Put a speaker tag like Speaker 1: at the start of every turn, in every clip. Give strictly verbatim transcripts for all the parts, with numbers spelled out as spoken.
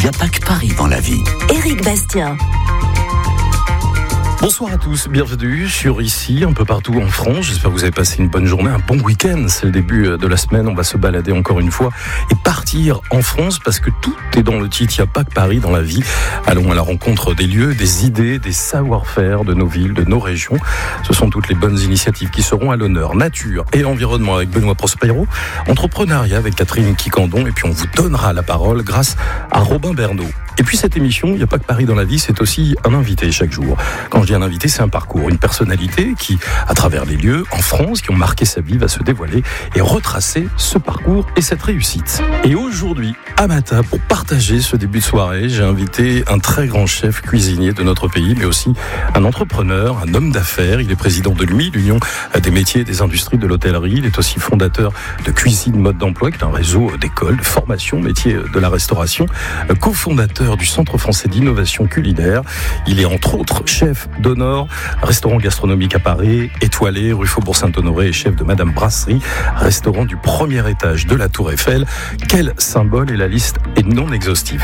Speaker 1: n'y a pas que Paris dans la vie.
Speaker 2: Éric Bastien.
Speaker 3: Bonsoir à tous, bienvenue sur Ici, un peu partout en France. J'espère que vous avez passé une bonne journée, un bon week-end. C'est le début de la semaine, on va se balader encore une fois et partir en France parce que tout est dans le titre, il n'y a pas que Paris dans la vie. Allons à la rencontre des lieux, des idées, des savoir-faire de nos villes, de nos régions. Ce sont toutes les bonnes initiatives qui seront à l'honneur. Nature et environnement avec Benoît Prospero, entrepreneuriat avec Catherine Quicandon et puis on vous donnera la parole grâce à Robin Bernot. Et puis cette émission, il n'y a pas que Paris dans la vie, c'est aussi un invité chaque jour. Quand je dis un invité, c'est un parcours, une personnalité qui, à travers les lieux en France qui ont marqué sa vie, va se dévoiler et retracer ce parcours et cette réussite. Et aujourd'hui, à Mata, pour partager ce début de soirée, j'ai invité un très grand chef cuisinier de notre pays, mais aussi un entrepreneur, un homme d'affaires. Il est président de l'U M I, l'Union des métiers et des industries de l'hôtellerie. Il est aussi fondateur de Cuisine Mode d'Emploi, qui est un réseau d'écoles, de formation, métier de la restauration, cofondateur du Centre français d'innovation culinaire. Il est entre autres chef d'honneur, restaurant gastronomique à Paris, étoilé, rue Faubourg-Saint-Honoré et chef de Madame Brasserie, restaurant du premier étage de la Tour Eiffel. Quel symbole, et la liste est non exhaustive.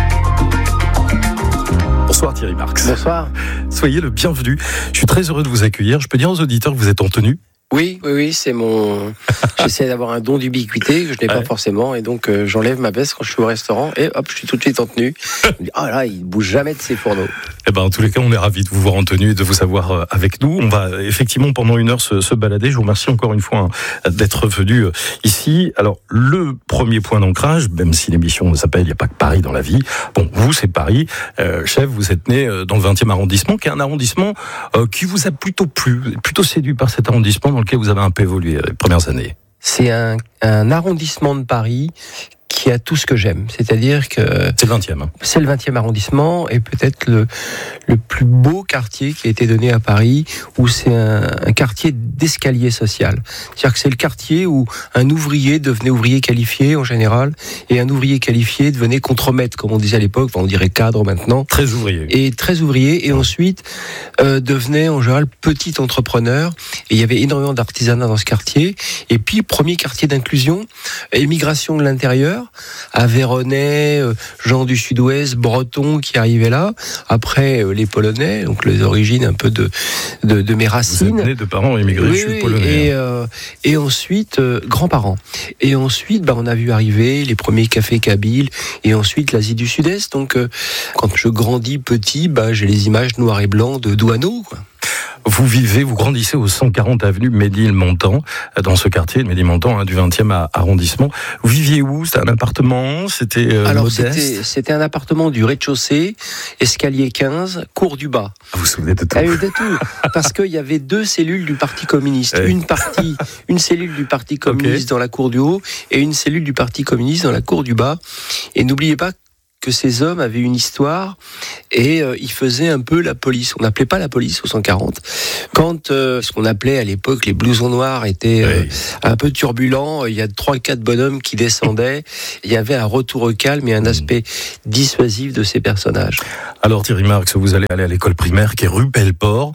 Speaker 3: Bonsoir Thierry Marx.
Speaker 4: Bonsoir.
Speaker 3: Soyez le bienvenu. Je suis très heureux de vous accueillir. Je peux dire aux auditeurs que vous êtes en tenue ?
Speaker 4: Oui, oui, oui, c'est mon. J'essaie d'avoir un don d'ubiquité que je n'ai ouais. pas forcément, et donc euh, j'enlève ma veste quand je suis au restaurant et hop, je suis tout de suite en tenue. Je me dis, ah là, il bouge jamais de ses fourneaux.
Speaker 3: Eh ben, en tous les cas, on est ravis de vous voir en tenue et de vous avoir avec nous. On va effectivement pendant une heure se, se balader. Je vous remercie encore une fois hein, d'être venu ici. Alors, le premier point d'ancrage, même si l'émission s'appelle « Il n'y a pas que Paris dans la vie », bon, vous, c'est Paris. Euh, chef, vous êtes né dans le vingtième arrondissement, qui est un arrondissement euh, qui vous a plutôt plu, plutôt séduit par cet arrondissement dans lequel vous avez un peu évolué les premières années.
Speaker 4: C'est un, un arrondissement de Paris qui a tout ce que j'aime, c'est-à-dire que
Speaker 3: c'est le vingtième. Hein.
Speaker 4: C'est le vingtième arrondissement et peut-être le le plus beau quartier qui a été donné à Paris, où c'est un, un quartier d'escalier social. C'est-à-dire que c'est le quartier où un ouvrier devenait ouvrier qualifié en général, et un ouvrier qualifié devenait contremaître, comme on disait à l'époque, enfin, on dirait cadre maintenant.
Speaker 3: Très ouvrier.
Speaker 4: Et très ouvrier, et ensuite euh, devenait en général petit entrepreneur. Et il y avait énormément d'artisanat dans ce quartier. Et puis premier quartier d'inclusion, émigration de l'intérieur. À Véronnais, euh, gens du sud-ouest, bretons qui arrivaient là. Après, euh, les Polonais, donc les origines un peu de, de, de mes racines.
Speaker 3: Vous êtes né de parents immigrés,
Speaker 4: oui,
Speaker 3: je suis polonais.
Speaker 4: Et, euh, et ensuite, euh, grands-parents. Et ensuite, bah, on a vu arriver les premiers cafés kabyles, et ensuite l'Asie du Sud-Est. Donc, euh, quand je grandis petit, bah, j'ai les images noir et blanc de Douaneau, quoi.
Speaker 3: Vous vivez, vous grandissez au cent quarante avenue Ménilmontant, dans ce quartier de Ménilmontant, hein, du vingtième arrondissement. Vous viviez où ? C'était un appartement ? C'était euh,
Speaker 4: Alors,
Speaker 3: modeste
Speaker 4: c'était, c'était un appartement du rez-de-chaussée, escalier quinze, cour du bas.
Speaker 3: Vous vous souvenez de tout ?
Speaker 4: Ah oui, de tout. Parce qu'il y avait deux cellules du Parti communiste.
Speaker 3: Ouais.
Speaker 4: Une partie, une cellule du Parti communiste okay. dans la cour du haut, et une cellule du Parti communiste dans la cour du bas. Et n'oubliez pas que ces hommes avaient une histoire et euh, ils faisaient un peu la police. On n'appelait pas la police au cent quarante. Quand euh, ce qu'on appelait à l'époque les blousons noirs étaient euh, oui. un peu turbulents, il y a trois quatre bonhommes qui descendaient. Il y avait un retour au calme et un aspect dissuasif de ces personnages.
Speaker 3: Alors Thierry Marx, vous allez aller à l'école primaire qui est rue Belleport,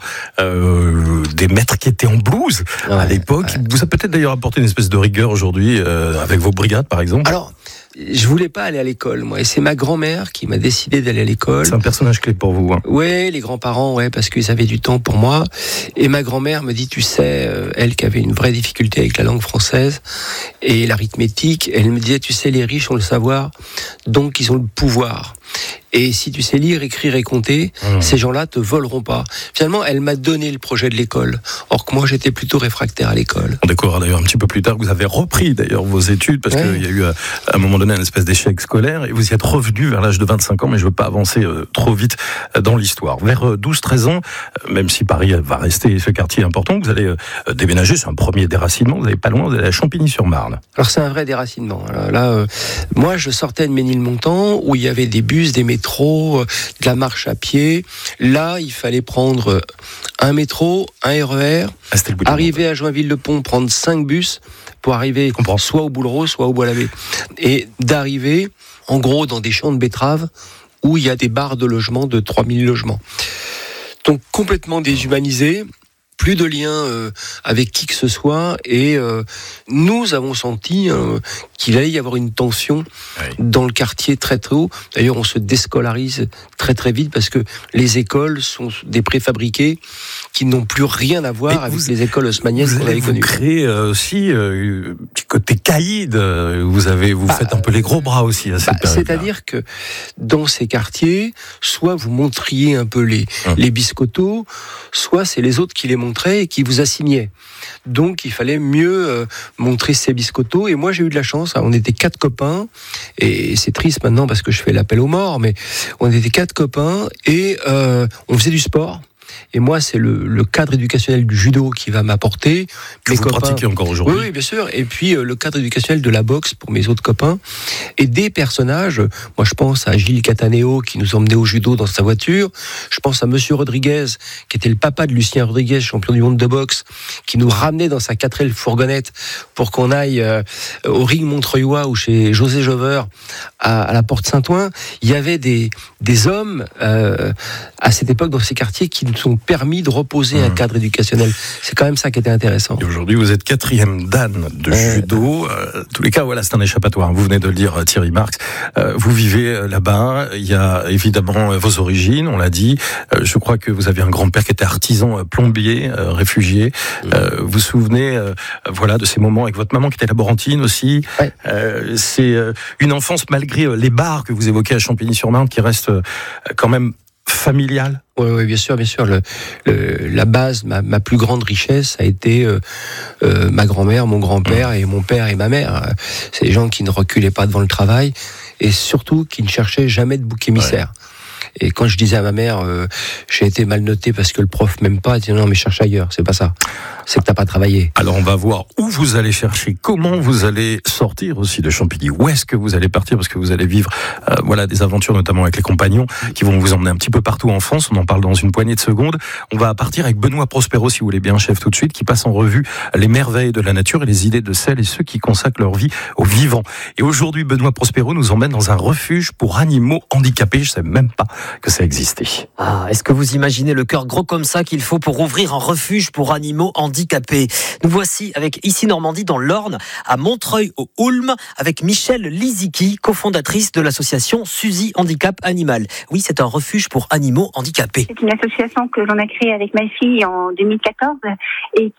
Speaker 3: euh, des maîtres qui étaient en blouse ouais, à l'époque. Ouais. Vous a peut-être d'ailleurs apporté une espèce de rigueur aujourd'hui euh, avec vos brigades par exemple.
Speaker 4: Alors, je voulais pas aller à l'école, moi, et c'est ma grand-mère qui m'a décidé d'aller à l'école.
Speaker 3: C'est un personnage clé pour vous, hein.
Speaker 4: Ouais, les grands-parents, ouais, parce qu'ils avaient du temps pour moi. Et ma grand-mère me dit, tu sais, euh, elle qui avait une vraie difficulté avec la langue française et l'arithmétique, elle me disait, tu sais, les riches ont le savoir, donc ils ont le pouvoir. Et si tu sais lire, écrire et compter, mmh. ces gens-là te voleront pas. Finalement, elle m'a donné le projet de l'école. Or que moi, j'étais plutôt réfractaire à l'école.
Speaker 3: On découvrira d'ailleurs un petit peu plus tard que vous avez repris d'ailleurs vos études parce ouais. qu'il y a eu à un moment donné un espèce d'échec scolaire et vous y êtes revenu vers l'âge de vingt-cinq ans, mais je veux pas avancer euh, trop vite euh, dans l'histoire. Vers euh, douze treize ans, euh, même si Paris va rester ce quartier important, vous allez euh, déménager, c'est un premier déracinement, vous n'allez pas loin, vous allez à Champigny-sur-Marne.
Speaker 4: Alors c'est un vrai déracinement. Alors, là, euh, moi, je sortais de Ménilmontant où il y avait des bus, des métros, euh, de la marche à pied. Là, il fallait prendre un métro, un R E R, ah, arriver à Joinville-le-Pont, prendre cinq bus pour arriver soit au Boulereau, soit au Bois-l'Abbé. Et d'arriver, en gros, dans des champs de betteraves où il y a des barres de logement de trois mille logements. Donc complètement déshumanisé. plus de lien euh, avec qui que ce soit, et euh, nous avons senti euh, qu'il allait y avoir une tension oui. dans le quartier très très haut. D'ailleurs, on se déscolarise très très vite parce que les écoles sont des préfabriqués qui n'ont plus rien à voir et avec vous, les écoles haussmanniennes qu'on avait connues.
Speaker 3: Vous créez euh, aussi euh, petit côté caïd. Vous avez, vous bah, faites un peu les gros bras aussi à cette bah, période.
Speaker 4: C'est-à-dire que dans ces quartiers, soit vous montriez un peu les hum. les biscottos, soit c'est les autres qui les montraient et qui vous assignaient. Donc il fallait mieux euh, montrer ces biscottos. Et moi j'ai eu de la chance. On était quatre copains, et c'est triste maintenant parce que je fais l'appel aux morts, mais on était quatre copains et euh, on faisait du sport. Et moi, c'est le, le cadre éducationnel du judo qui va m'apporter.
Speaker 3: Que mes vous copains, pratiquez encore aujourd'hui.
Speaker 4: Oui, oui, bien sûr. Et puis, euh, le cadre éducationnel de la boxe pour mes autres copains. Et des personnages, moi je pense à Gilles Cataneo qui nous emmenait au judo dans sa voiture. Je pense à Monsieur Rodriguez, qui était le papa de Lucien Rodriguez, champion du monde de boxe, qui nous ramenait dans sa quatre L fourgonnette pour qu'on aille euh, au ring montreuillois ou chez José Joveur à, à la Porte Saint-Ouen. Il y avait des, des hommes euh, à cette époque dans ces quartiers qui nous ont permis de reposer mmh. un cadre éducationnel. C'est quand même ça qui était intéressant.
Speaker 3: Et aujourd'hui, vous êtes quatrième dan de euh... judo. Euh, en tous les cas, voilà, c'est un échappatoire. Vous venez de le dire, Thierry Marx. Euh, vous vivez là-bas. Il y a évidemment vos origines, on l'a dit. Euh, je crois que vous avez un grand-père qui était artisan plombier, euh, réfugié. Mmh. Euh, vous vous souvenez, euh, voilà, de ces moments avec votre maman qui était laborantine aussi.
Speaker 4: Ouais.
Speaker 3: Euh, c'est euh, une enfance malgré les bars que vous évoquez à Champigny-sur-Marne qui reste euh, quand même familiale.
Speaker 4: Oui, oui, bien sûr, bien sûr. Le, le, la base, ma, ma plus grande richesse a été euh, euh, ma grand-mère, mon grand-père et mon père et ma mère. C'est des gens qui ne reculaient pas devant le travail et surtout qui ne cherchaient jamais de bouc émissaire. Ouais. Et quand je disais à ma mère, euh, j'ai été mal noté parce que le prof m'aime pas, elle disait non mais cherche ailleurs, c'est pas ça. C'est que t'as pas travaillé.
Speaker 3: Alors on va voir où vous allez chercher, comment vous allez sortir aussi de Champigny, où est-ce que vous allez partir parce que vous allez vivre euh, voilà des aventures notamment avec les compagnons qui vont vous emmener un petit peu partout en France. On en parle dans une poignée de secondes. On va partir avec Benoît Prospero, si vous voulez bien, chef tout de suite, qui passe en revue les merveilles de la nature et les idées de celles et ceux qui consacrent leur vie aux vivants. Et aujourd'hui, Benoît Prospero nous emmène dans un refuge pour animaux handicapés. Je sais même pas que ça existait.
Speaker 1: Ah, est-ce que vous imaginez le cœur gros comme ça qu'il faut pour ouvrir un refuge pour animaux handicapés? Nous voici avec Ici Normandie dans l'Orne, à Montreuil au Houlme, avec Michèle Lizicki, cofondatrice de l'association Suzy Handicap Animal. Oui, c'est un refuge pour animaux handicapés.
Speaker 2: C'est une association que l'on a créée avec ma fille en deux mille quatorze et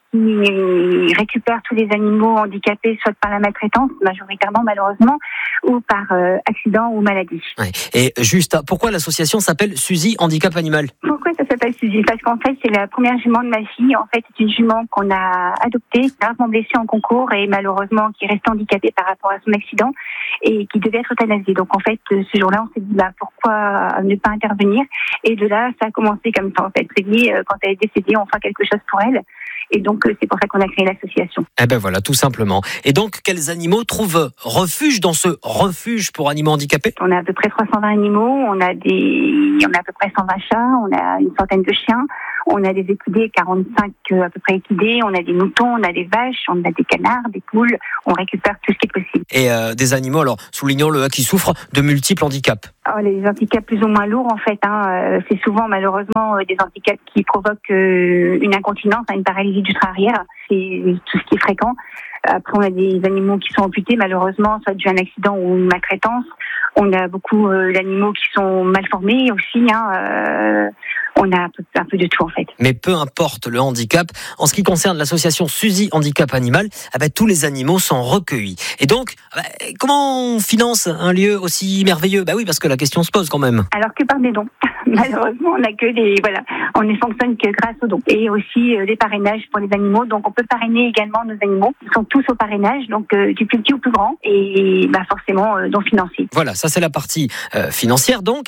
Speaker 2: qui récupère tous les animaux handicapés, soit par la maltraitance, majoritairement malheureusement, ou par euh, accident ou maladie.
Speaker 1: Ouais. Et juste, pourquoi l'association s'appelle Suzy Handicap Animal?
Speaker 2: Pourquoi ça s'appelle Suzy? Parce qu'en fait, c'est la première jument de ma fille. En fait, c'est une jument qu'on a adoptée, gravement blessée en concours et malheureusement qui reste handicapée par rapport à son accident et qui devait être euthanasiée. Donc en fait, ce jour-là, on s'est dit bah, pourquoi ne pas intervenir? Et de là, ça a commencé comme ça. En fait, c'est dit, quand elle est décédée, on fera quelque chose pour elle. Et donc, c'est pour ça qu'on a créé l'association.
Speaker 1: Eh ben voilà, tout simplement. Et donc, quels animaux trouvent refuge dans ce refuge pour animaux handicapés?
Speaker 2: On a à peu près trois cent vingt animaux, on a des, on a à peu près cent vingt chats, on a une centaine de chiens, on a des équidés, quarante-cinq à peu près équidés, on a des moutons, on a des vaches, on a des canards, des poules, on récupère tout ce qui est possible.
Speaker 1: Et euh, des animaux, alors, soulignons-le, qui souffrent de multiples handicaps.
Speaker 2: Oh, les handicaps plus ou moins lourds, en fait, hein, c'est souvent malheureusement des handicaps qui provoquent une incontinence, une paralysie du train arrière, c'est tout ce qui est fréquent. Après, on a des animaux qui sont amputés, malheureusement, soit dû à un accident ou une maltraitance. On a beaucoup euh, d'animaux qui sont mal formés aussi. Hein, euh, on a un peu, un peu de tout, en fait.
Speaker 1: Mais peu importe le handicap, en ce qui concerne l'association Suzy Handicap Animal, eh ben, tous les animaux sont recueillis. Et donc, eh ben, comment on finance un lieu aussi merveilleux? Bah oui, parce que la question se pose quand même.
Speaker 2: Alors que par des dons. Malheureusement, on n'a que des, voilà, on ne fonctionne que grâce aux dons. Et aussi euh, les parrainages pour les animaux. Donc, on peut parrainer également nos animaux. Ils sont tous au parrainage, donc euh, du plus petit au plus grand. Et bah, forcément, euh, dons financiers.
Speaker 1: Voilà, ça c'est la partie euh, financière donc.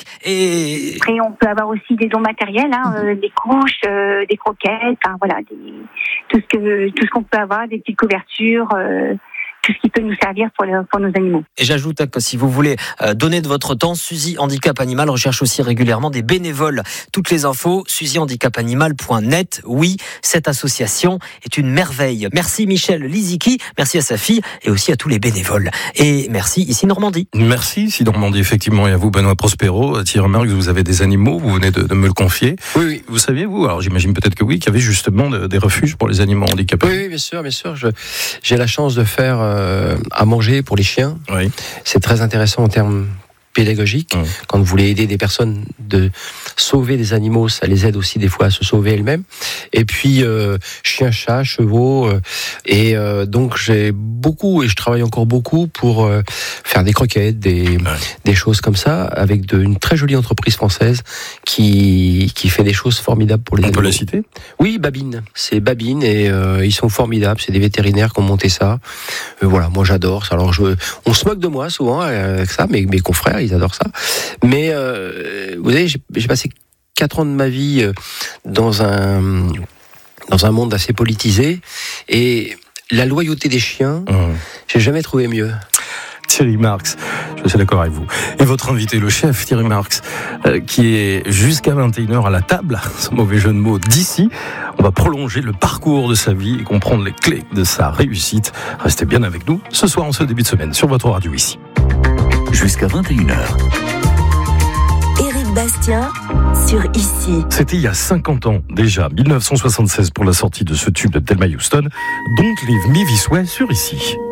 Speaker 1: Et
Speaker 2: après, on peut avoir aussi des dons matériels, hein, euh, des couches, euh, des croquettes, hein, voilà, des, tout ce que tout ce qu'on peut avoir, des petites couvertures. Euh, tout ce qui peut nous servir pour, le, pour nos animaux.
Speaker 1: Et j'ajoute que si vous voulez donner de votre temps, Suzy Handicap Animal recherche aussi régulièrement des bénévoles. Toutes les infos, suzy handicap animal point net. Oui, cette association est une merveille. Merci Michel Lisicki, merci à sa fille et aussi à tous les bénévoles. Et merci ici Normandie.
Speaker 3: Merci ici Normandie, effectivement, et à vous Benoît Prospero. Thierry Marx, vous avez des animaux, vous venez de, de me le confier.
Speaker 4: Oui, oui.
Speaker 3: Vous saviez, vous, alors j'imagine peut-être que oui, qu'il y avait justement de, des refuges pour les animaux handicapés.
Speaker 4: Oui, oui, bien sûr, bien sûr. Je, j'ai la chance de faire euh, à manger pour les chiens.
Speaker 3: Oui.
Speaker 4: C'est très intéressant en termes pédagogiques. Mmh. Quand vous voulez aider des personnes de sauver des animaux, ça les aide aussi des fois à se sauver elles-mêmes. Et puis euh, chiens, chats, chevaux. Euh, et euh, donc j'ai beaucoup, et je travaille encore beaucoup pour euh, faire des croquettes, des, ouais. des choses comme ça, avec de, une très jolie entreprise française qui, qui fait des choses formidables pour les
Speaker 3: On
Speaker 4: animaux.
Speaker 3: On peut la citer ?
Speaker 4: Oui, Babine. C'est Babine et euh, ils sont formidables. C'est des vétérinaires qui ont monté ça. Euh, voilà, moi j'adore ça. Alors je, on se moque de moi souvent avec ça, mais mes confrères, ils adorent ça. Mais euh, vous savez, j'ai, j'ai passé quatre ans de ma vie dans un dans un monde assez politisé et la loyauté des chiens, mmh. j'ai jamais trouvé mieux.
Speaker 3: Thierry Marx, je suis d'accord avec vous. Et votre invité, le chef Thierry Marx, euh, qui est jusqu'à vingt et une heures à la table, sans mauvais jeu de mots, d'ici. On va prolonger le parcours de sa vie et comprendre les clés de sa réussite. Restez bien avec nous ce soir en ce début de semaine sur votre radio ici.
Speaker 5: Jusqu'à vingt et une heures. Éric Bastien sur Ici.
Speaker 3: C'était il y a cinquante ans déjà, dix-neuf cent soixante-seize pour la sortie de ce tube de Thelma Houston, Don't Leave Me This Way sur Ici.